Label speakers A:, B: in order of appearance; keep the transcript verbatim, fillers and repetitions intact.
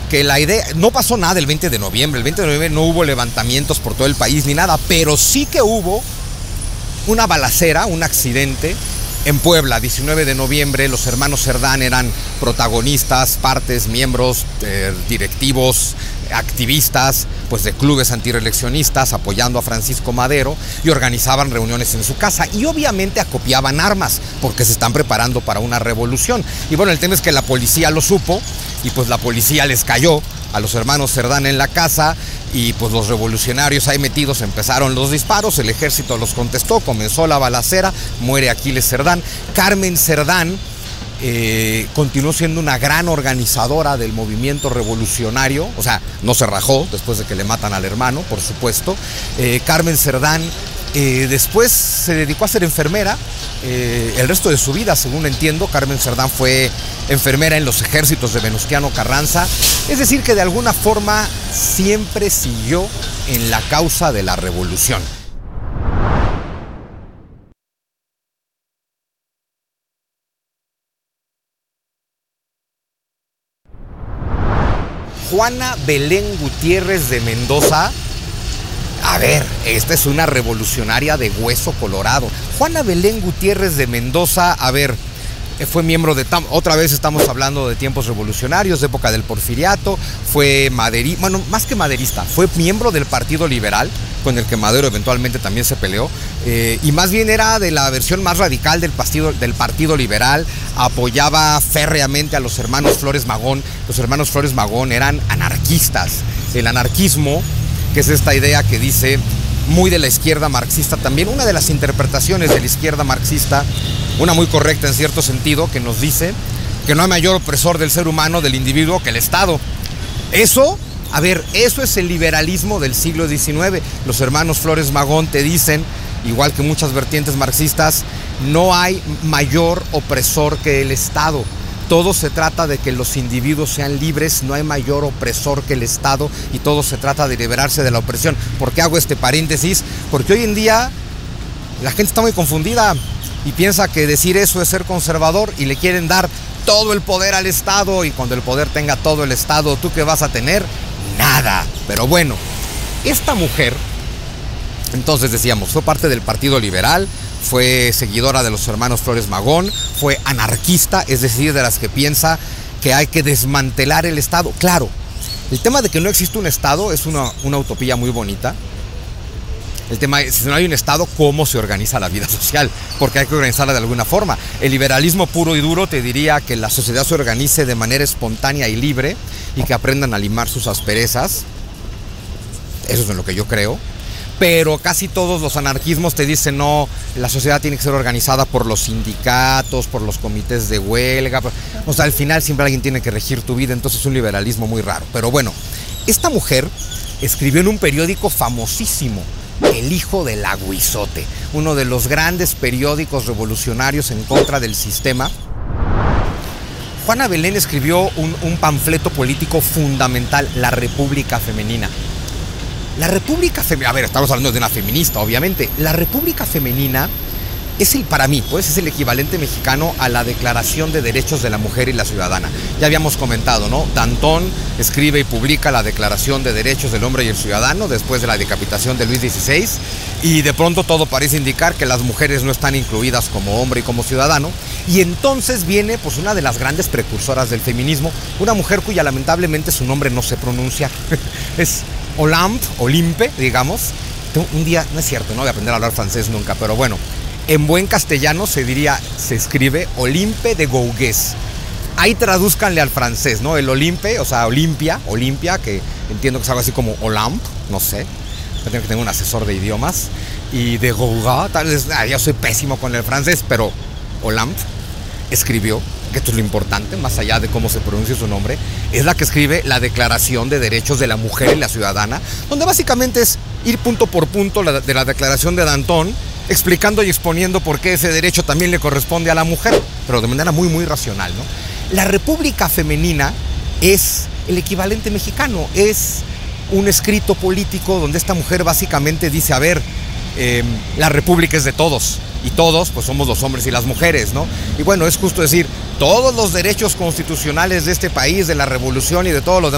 A: que la idea, no pasó nada el veinte de noviembre, el veinte de noviembre no hubo levantamientos por todo el país ni nada, pero sí que hubo una balacera, un accidente en Puebla, diecinueve de noviembre. Los hermanos Cerdán eran protagonistas, partes, miembros, eh, directivos, activistas pues de clubes antireeleccionistas apoyando a Francisco Madero, y organizaban reuniones en su casa y obviamente acopiaban armas porque se están preparando para una revolución. Y bueno, el tema es que la policía lo supo y pues la policía les cayó a los hermanos Cerdán en la casa, y pues los revolucionarios ahí metidos empezaron los disparos, el ejército los contestó, comenzó la balacera, muere Aquiles Cerdán. Carmen Cerdán eh, continuó siendo una gran organizadora del movimiento revolucionario, o sea, no se rajó después de que le matan al hermano, por supuesto. Eh, Carmen Cerdán eh, después se dedicó a ser enfermera. Eh, el resto de su vida, según entiendo, Carmen Cerdán fue enfermera en los ejércitos de Venustiano Carranza, es decir, que de alguna forma siempre siguió en la causa de la revolución. Juana Belén Gutiérrez de Mendoza. A ver, esta es una revolucionaria de hueso colorado. Juana Belén Gutiérrez de Mendoza, a ver, fue miembro de... Otra vez estamos hablando de tiempos revolucionarios, de época del Porfiriato. Fue maderista, bueno, más que maderista, fue miembro del Partido Liberal, con el que Madero eventualmente también se peleó. Eh, y más bien era de la versión más radical del partido, del Partido Liberal. Apoyaba férreamente a los hermanos Flores Magón. Los hermanos Flores Magón eran anarquistas. El anarquismo, que es esta idea que dice, muy de la izquierda marxista también, una de las interpretaciones de la izquierda marxista, una muy correcta en cierto sentido, que nos dice que no hay mayor opresor del ser humano, del individuo, que el Estado. Eso, a ver, eso es el liberalismo del siglo diecinueve. Los hermanos Flores Magón te dicen, igual que muchas vertientes marxistas, no hay mayor opresor que el Estado. Todo se trata de que los individuos sean libres, no hay mayor opresor que el Estado, y todo se trata de liberarse de la opresión. ¿Por qué hago este paréntesis? Porque hoy en día la gente está muy confundida y piensa que decir eso es ser conservador, y le quieren dar todo el poder al Estado, y cuando el poder tenga todo el Estado, ¿tú qué vas a tener? Nada. Pero bueno, esta mujer, entonces decíamos, fue parte del Partido Liberal, fue seguidora de los hermanos Flores Magón, fue anarquista, es decir, de las que piensa que hay que desmantelar el Estado. Claro, el tema de que no existe un Estado es una, una utopía muy bonita. El tema es, si no hay un Estado, ¿cómo se organiza la vida social? Porque hay que organizarla de alguna forma. El liberalismo puro y duro te diría que la sociedad se organice de manera espontánea y libre, y que aprendan a limar sus asperezas. Eso es en lo que yo creo. Pero casi todos los anarquismos te dicen, no, la sociedad tiene que ser organizada por los sindicatos, por los comités de huelga. O sea, al final siempre alguien tiene que regir tu vida, entonces es un liberalismo muy raro. Pero bueno, esta mujer escribió en un periódico famosísimo, El Hijo del Aguizote, uno de los grandes periódicos revolucionarios en contra del sistema. Juana Belén escribió un, un panfleto político fundamental, La República Femenina. La República Femenina, a ver, estamos hablando de una feminista, obviamente. La República Femenina es el, para mí, pues, es el equivalente mexicano a la Declaración de Derechos de la Mujer y la Ciudadana. Ya habíamos comentado, ¿no? Danton escribe y publica la Declaración de Derechos del Hombre y el Ciudadano después de la decapitación de Luis dieciséis, y de pronto todo parece indicar que las mujeres no están incluidas como hombre y como ciudadano. Y entonces viene, pues, una de las grandes precursoras del feminismo, una mujer cuya lamentablemente su nombre no se pronuncia. Es Olympe, Olympe, digamos. Un día, no es cierto, no voy a aprender a hablar francés nunca, pero bueno, en buen castellano se diría, se escribe Olympe de Gouges. Ahí tradúzcanle al francés, ¿no? El Olympe, o sea, Olimpia, Olimpia, que entiendo que es algo así como Olympe, no sé. Yo tengo que tener un asesor de idiomas. Y de Gouges, tal vez, ah, yo soy pésimo con el francés, pero Olympe escribió, que esto es lo importante, más allá de cómo se pronuncia su nombre, es la que escribe la Declaración de Derechos de la Mujer y la Ciudadana, donde básicamente es ir punto por punto de la Declaración de Danton, explicando y exponiendo por qué ese derecho también le corresponde a la mujer, pero de manera muy, muy racional, ¿no? La República Femenina es el equivalente mexicano, es un escrito político donde esta mujer básicamente dice, a ver, eh, la república es de todos, y todos pues somos los hombres y las mujeres, ¿no? Y bueno, es justo decir, todos los derechos constitucionales de este país, de la revolución y de todos los demás